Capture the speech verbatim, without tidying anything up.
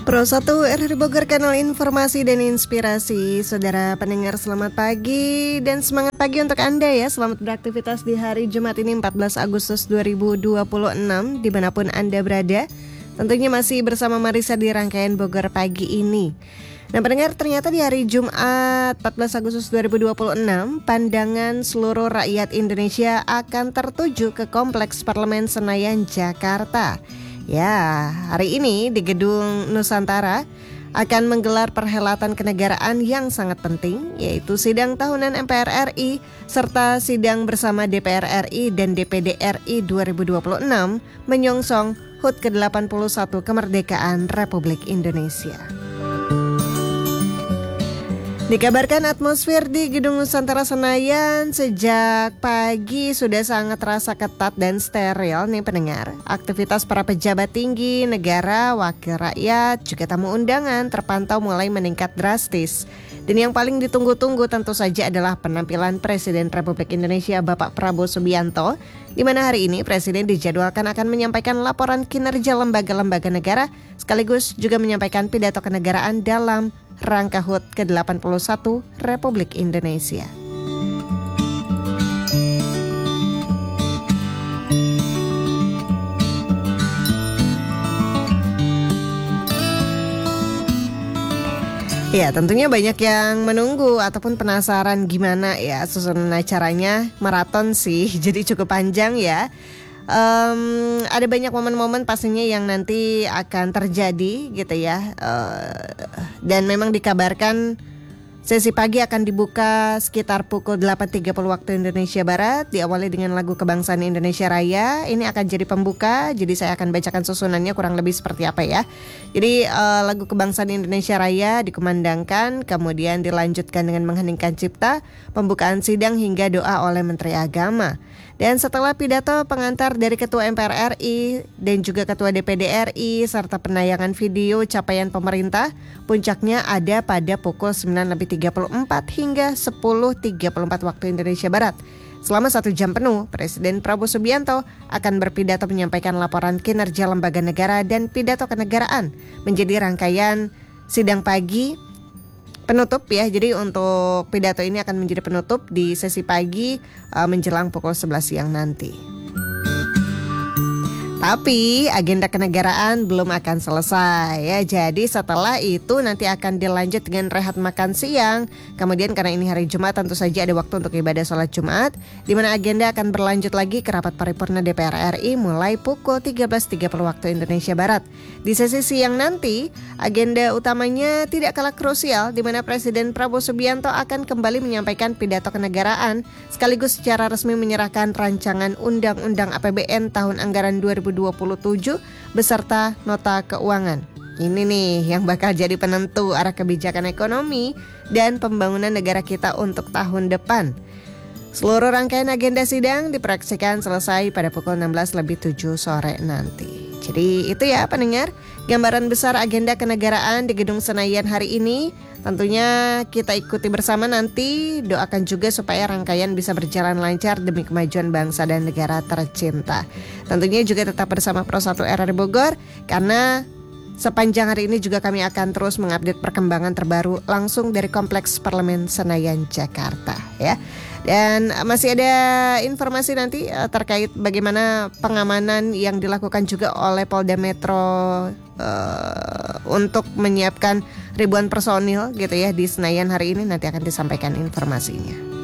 Pro satu R R I Bogor, kanal informasi dan inspirasi. Saudara pendengar, selamat pagi dan semangat pagi untuk Anda ya. Selamat beraktivitas di hari Jumat ini empat belas Agustus dua ribu dua puluh enam dimanapun Anda berada. Tentunya masih bersama Marisa di rangkaian Bogor Pagi ini. Nah pendengar, ternyata di hari Jumat empat belas Agustus dua ribu dua puluh enam, pandangan seluruh rakyat Indonesia akan tertuju ke Kompleks Parlemen Senayan, Jakarta. Ya, hari ini di Gedung Nusantara akan menggelar perhelatan kenegaraan yang sangat penting, yaitu sidang tahunan M P R R I serta sidang bersama D P R R I dan D P D R I dua ribu dua puluh enam menyongsong H U T ke delapan puluh satu kemerdekaan Republik Indonesia. Dikabarkan atmosfer di Gedung Nusantara Senayan sejak pagi sudah sangat terasa ketat dan steril nih pendengar. Aktivitas para pejabat tinggi, negara, wakil rakyat, juga tamu undangan terpantau mulai meningkat drastis. Dan yang paling ditunggu-tunggu tentu saja adalah penampilan Presiden Republik Indonesia Bapak Prabowo Subianto, di mana hari ini Presiden dijadwalkan akan menyampaikan laporan kinerja lembaga-lembaga negara, sekaligus juga menyampaikan pidato kenegaraan dalam rangka H U T ke delapan puluh satu Republik Indonesia. Ya, tentunya banyak yang menunggu ataupun penasaran gimana ya susunan acaranya. Maraton sih, jadi cukup panjang ya. Um, ada banyak momen-momen pastinya yang nanti akan terjadi gitu ya. Uh, dan memang dikabarkan sesi pagi akan dibuka sekitar pukul delapan tiga puluh waktu Indonesia Barat, diawali dengan lagu kebangsaan Indonesia Raya. Ini akan jadi pembuka, jadi saya akan bacakan susunannya kurang lebih seperti apa ya. Jadi uh, lagu kebangsaan Indonesia Raya dikumandangkan, kemudian dilanjutkan dengan mengheningkan cipta, pembukaan sidang hingga doa oleh Menteri Agama. Dan setelah pidato pengantar dari Ketua M P R R I dan juga Ketua D P D R I serta penayangan video capaian pemerintah, puncaknya ada pada pukul sembilan lebih tiga puluh empat hingga sepuluh tiga puluh empat waktu Indonesia Barat. Selama satu jam penuh, Presiden Prabowo Subianto akan berpidato menyampaikan laporan kinerja lembaga negara dan pidato kenegaraan menjadi rangkaian sidang pagi penutup ya. Jadi untuk pidato ini akan menjadi penutup di sesi pagi uh, menjelang pukul sebelas siang nanti. Tapi agenda kenegaraan belum akan selesai ya. Jadi setelah itu nanti akan dilanjut dengan rehat makan siang. Kemudian karena ini hari Jumat tentu saja ada waktu untuk ibadah sholat Jumat, di mana agenda akan berlanjut lagi ke rapat paripurna D P R R I mulai pukul tiga belas tiga puluh waktu Indonesia Barat. Di sesi siang nanti agenda utamanya tidak kalah krusial, di mana Presiden Prabowo Subianto akan kembali menyampaikan pidato kenegaraan sekaligus secara resmi menyerahkan rancangan Undang-Undang A P B N tahun anggaran dua ribu dua puluh tujuh beserta nota keuangan. Ini nih yang bakal jadi penentu arah kebijakan ekonomi dan pembangunan negara kita untuk tahun depan. Seluruh rangkaian agenda sidang diproyeksikan selesai pada pukul enam belas lebih tujuh sore nanti. Jadi itu ya pendengar, gambaran besar agenda kenegaraan di Gedung Senayan hari ini. Tentunya kita ikuti bersama nanti, doakan juga supaya rangkaian bisa berjalan lancar demi kemajuan bangsa dan negara tercinta. Tentunya juga tetap bersama Pro satu R R I Bogor, karena sepanjang hari ini juga kami akan terus mengupdate perkembangan terbaru langsung dari Kompleks Parlemen Senayan, Jakarta ya. Dan masih ada informasi nanti uh, terkait bagaimana pengamanan yang dilakukan juga oleh Polda Metro uh, untuk menyiapkan ribuan personil gitu ya di Senayan hari ini, nanti akan disampaikan informasinya.